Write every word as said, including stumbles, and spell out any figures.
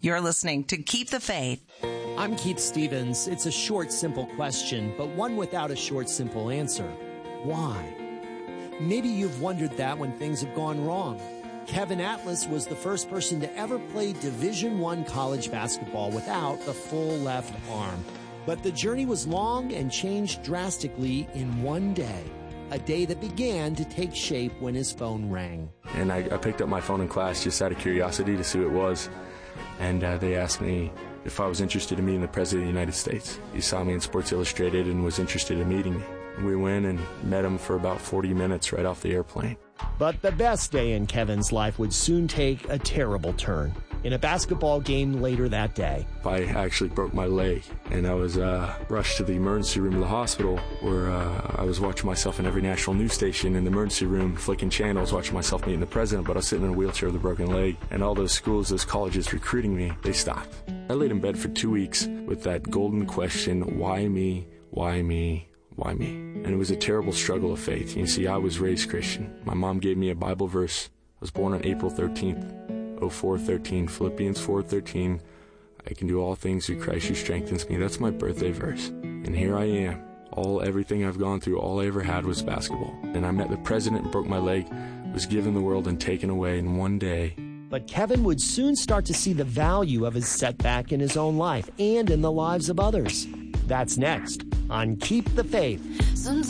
You're listening to Keep the Faith. I'm Keith Stevens. It's a short, simple question, but one without a short, simple answer. Why? Maybe you've wondered that when things have gone wrong. Kevin Atlas was the first person to ever play Division One college basketball without the full left arm. But the journey was long and changed drastically in one day. A day that began to take shape when his phone rang. And I, I picked up my phone in class just out of curiosity to see who it was. And uh, they asked me if I was interested in meeting the President of the United States. He saw me in Sports Illustrated and was interested in meeting me. We went and met him for about forty minutes right off the airplane. But the best day in Kevin's life would soon take a terrible turn. In a basketball game later that day, I actually broke my leg, and I was uh, rushed to the emergency room of the hospital, where uh, I was watching myself in every national news station in the emergency room, flicking channels, watching myself meeting the president, but I was sitting in a wheelchair with a broken leg, and all those schools, those colleges recruiting me, they stopped. I laid in bed for two weeks with that golden question, why me, why me, why me? And it was a terrible struggle of faith. You see, I was raised Christian. My mom gave me a Bible verse. I was born on April thirteenth, oh four thirteen, Philippians four thirteen. I can do all things through Christ who strengthens me. That's my birthday verse. And here I am. All, everything I've gone through, all I ever had was basketball. And I met the president and broke my leg, was given the world and taken away in one day. But Kevin would soon start to see the value of his setback in his own life and in the lives of others. That's next on Keep the Faith.